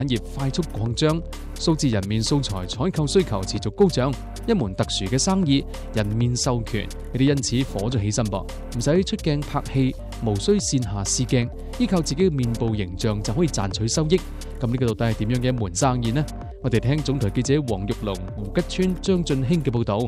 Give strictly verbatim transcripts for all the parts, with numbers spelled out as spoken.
產業快速擴張，數字人面素材採購需求持續高漲，一門特殊嘅生意，人面授權，佢哋因此火咗起身噃，唔使出鏡拍戲，無需線下試鏡，依靠自己嘅面部形象就可以賺取收益。咁呢個到底係點樣嘅一門生意呢？我哋聽總台記者黃玉龍、胡吉川、張俊興嘅報導。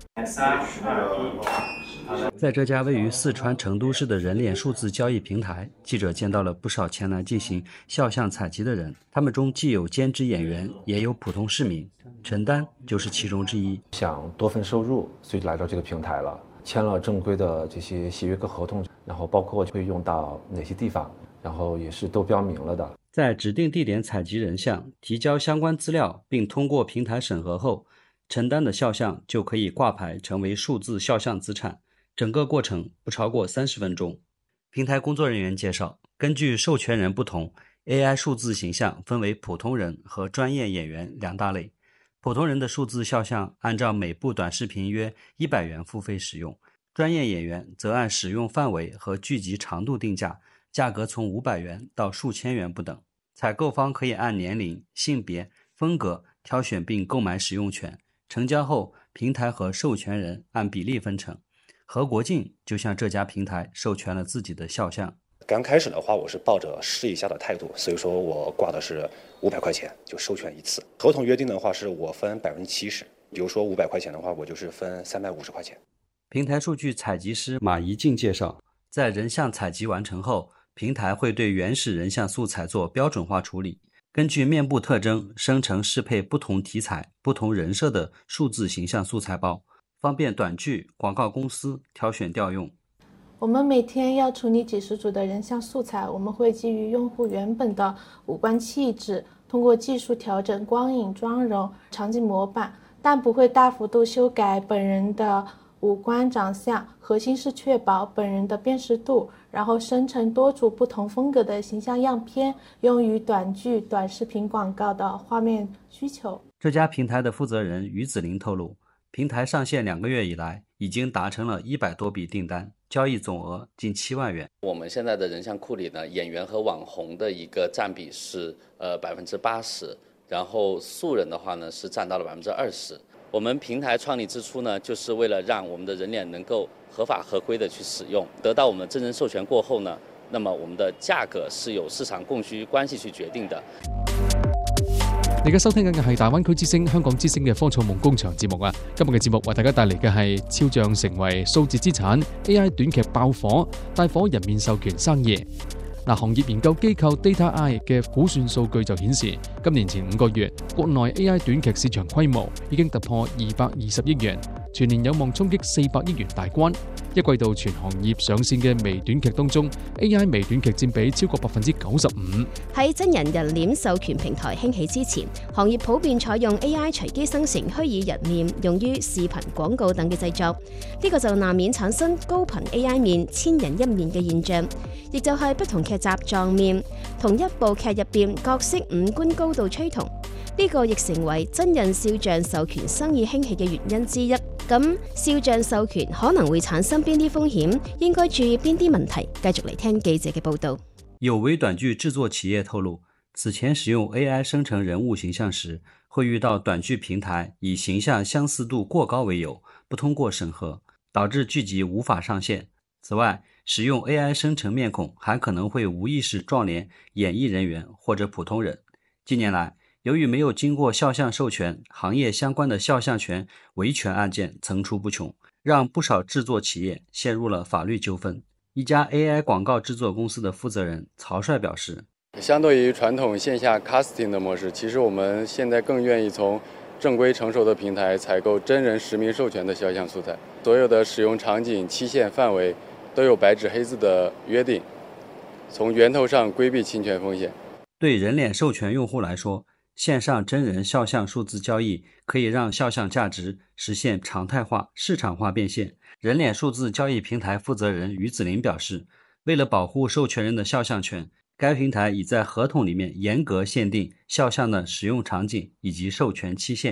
在这家位于四川成都市的人脸数字交易平台，记者见到了不少前来进行肖像采集的人，他们中既有兼职演员，也有普通市民。陈丹就是其中之一。 想多份收入，所以来到这个平台了，签了正规的这些协约和合同，然后包括会用到哪些地方，然后也是都标明了的。 在指定地点采集人像，提交相关资料，并通过平台审核后，陈丹的肖像就可以挂牌成为数字肖像资产。整个过程不超过三十分钟。平台工作人员介绍，根据授权人不同 ，A I 数字形象分为普通人和专业演员两大类。普通人的数字肖像按照每部短视频约一百元付费使用，专业演员则按使用范围和剧集长度定价，价格从五百元到数千元不等。采购方可以按年龄、性别、风格挑选并购买使用权，成交后平台和授权人按比例分成。何国静就向这家平台授权了自己的肖像。 刚开始的话，我是抱着试一下的态度，所以说我挂的是五百块钱就授权一次。合同约定的话是我分百分之七十，比如说五百块钱的话，我就是分三百五十块钱。 平台数据采集师马怡静介绍，在人像采集完成后，平台会对原始人像素材做标准化处理，根据面部特征生成适配不同题材、不同人设的数字形象素材包，方便短剧、广告公司挑选调用。 我们每天要处理几十组的人像素材，我们会基于用户原本的五官气质，通过技术调整光影、妆容、场景模板，但不会大幅度修改本人的五官长相，核心是确保本人的辨识度，然后生成多组不同风格的形象样片，用于短剧、短视频广告的画面需求。 这家平台的负责人于子林透露，平台上线两个月以来，已经达成了一百多笔订单，交易总额近七万元。 我们现在的人像库里呢，演员和网红的一个占比是呃百分之八十，然后素人的话呢是占到了百分之二十。我们平台创立之初呢，就是为了让我们的人脸能够合法合规的去使用，得到我们真人授权过后呢，那么我们的價格是由市場供需關係去決定的。 你而家收聽緊嘅係大灣區之聲、香港之聲嘅科創夢工場節目啊！今日嘅節目為大家帶嚟嘅係超像成為數字資產 ，A I 短劇爆火，帶火人面授權生意。嗱，行業研究機構 DataEye 嘅估算數據就顯示，今年前五個月，國內 A I 短劇市場規模已經突破二百二十億元，全年有望衝擊四百億元大關。一季度全行業上線嘅微短劇當中 ，A I 微短劇佔比超過百分之九十五。 喺真人人臉授權平台興起之前，行業普遍採用 A I 隨機生成虛擬人面，用於視頻、廣告等嘅製作。呢、這個就難免產生高頻 A I 面、千人一面嘅現象，亦就係不同劇集撞面，同一部劇入邊角色五官高度趨同。呢、這個亦成為真人肖像授權生意興起嘅原因之一。咁肖像授權可能會產生邊啲風險？應該注意邊啲問題？繼續嚟聽記者嘅報導。 有微短劇製作企業透露，此前使用 A I 生成人物形象時，會遇到短劇平台以形象相似度過高為由，不通過審核，導致劇集無法上線。此外，使用 A I 生成面孔還可能會無意識撞臉演藝人員或者普通人。近年來，由於沒有經過肖像授權，行業相關的肖像權維權案件層出不窮，讓不少製作企業陷入了法律糾紛。一家 A I 廣告製作公司的負責人曹帥表示， 相對於傳統線下 casting 的模式，其實我們現在更願意從正規成熟的平台採購真人實名授權的肖像素材，所有的使用場景、期限、範圍都有白紙黑字的約定，從源頭上規避侵權風險。 對人臉授權用戶來說，線上真人肖像數字交易可以讓肖像價值實現常態化、市場化變現。人臉數字交易平台負責人於子林表示，為了保護授權人的肖像權，該平台已在合同裡面嚴格限定肖像的使用場景以及授權期限。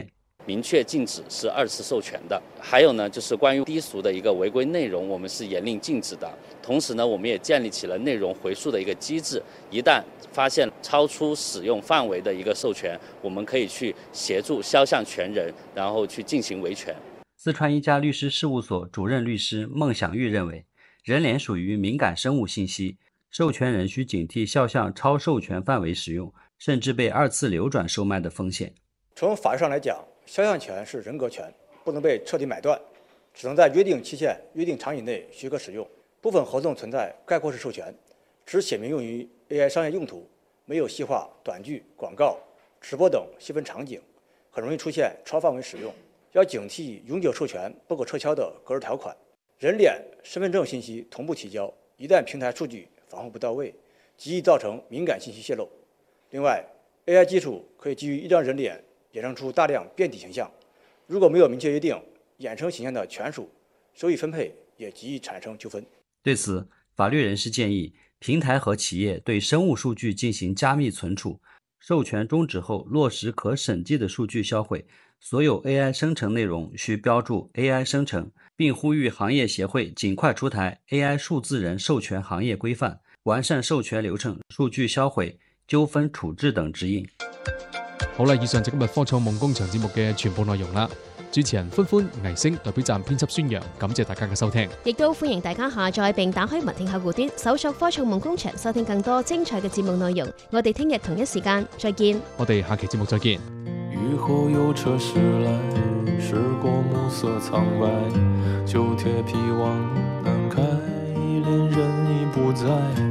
明确禁止是二次授权的。还有呢，就是关于低俗的一个违规内容，我们是严令禁止的。同时呢，我们也建立起了内容回溯的一个机制，一旦发现超出使用范围的一个授权，我们可以去协助肖像权人，然后去进行维权。 四川一家律师事务所主任律师孟享玉认为，人脸属于敏感生物信息，授权人需警惕肖像超授权范围使用，甚至被二次流转售卖的风险。 从法律上来讲，肖像权是人格权，不能被彻底买断，只能在约定期限、约定场景内许可使用。部分合同存在概括式授权，只写明用于 A I 商业用途，没有细化短剧、广告、直播等细分场景，很容易出现超范围使用。要警惕永久授权不可撤销的格式条款。人脸、身份证信息同步提交，一旦平台数据防护不到位，极易造成敏感信息泄露。另外 ，A I 技术可以基于一张人脸衍生出大量变体形象，如果没有明确约定衍生形象的权属，收益分配也极易产生纠纷。 对此，法律人士建议平台和企业对生物数据进行加密存储，授权终止后落实可审计的数据销毁，所有 A I 生成内容需标注 A I 生成，并呼吁行业协会尽快出台 A I 數字人授權行業規範，完善授權流程、數據銷毀、糾紛處置等指引。 好啦，以上就今日科創夢工場節目嘅全部內容啦。主持人歡歡、倪星代表站編輯孫陽，感謝大家嘅收聽。 亦都歡迎大家下載並打開文聽客戶端，搜索科創夢工場，收聽更多精彩嘅節目內容。我哋聽日同一時間再見。 我哋下期節目再見。 雨後有車駛來，駛過暮色蒼白，舊鐵皮往南開，戀人已不在。